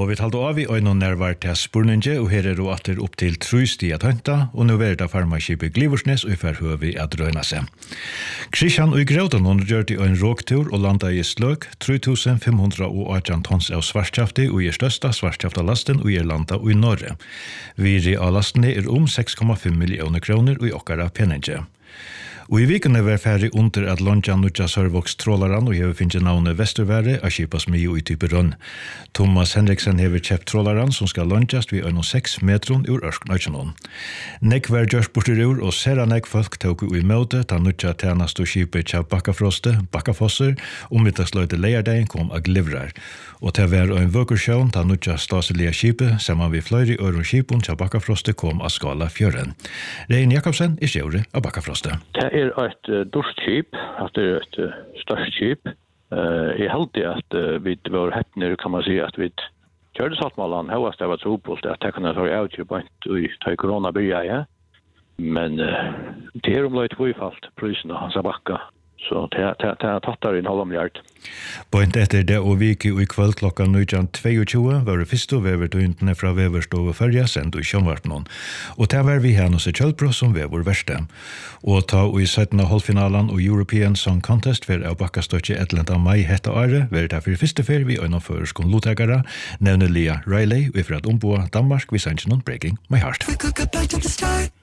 Og vi talte av i øynene nærvær til Spurninge, og her det atter opp til 3 stier tøynta, og nå det farmaskipet Gliversnes, og i færhøv vi at røyna seg. Kristian og Grøtanon gjør det en råktur og landa i Sløk, 3518 tons av svartkjafti, og i største svartkjafta-lasten, og i landa og i Norge. Vi av lastene 6,5 millioner kroner, og i okkara penninge. Og i vikene var ferdig under at Londja Nudja Sørvoks trålaran og hever finnet navnet Vestervære av Kipas Mio i type rønn. Thomas Henriksen hever kjøpt trålaran som skal landjast ved 6 metron ur Ørsknøytjenon. Nek var gjørs bortir ur og sera nek folk tåk i møte ta Nudja tjenast og kipet kja Bakkafosser og middagsløyde leierdegn kom av glivrar. Og til var en vøkersjøen ta Nudja staselige kipet saman vi fløyre øron kipun kja Bakkafroste kom av skala fjøren. Rein Jakobsen sjøvre av Bakkafroste. Det et dårst skip, at det et størst skip. Jeg heldig at vi var hettner, kan man si, at vi kjørte saltmålen, høyest det var trobult, at det kunne ta avkjøpent i koronabya, ja. Men det omløyt tvøyfalt prisen av hans bakka. Så det tattar en halv milliard. Point etter det og viki i kveld klokka 19.22 var det første vevertøyntene fra Veverstov og Førja sendt i Sjønvartnån. Og det var vi hennes i Kjølbro som vever verste. Og ta i 17. halvfinalen og European Song Contest for å bakka støtje 11. mai hette året, var det for første fer vi øynene skon lotekere, nevner Lia Riley, og for at omboa Danmark vi sender noen Breaking My Heart.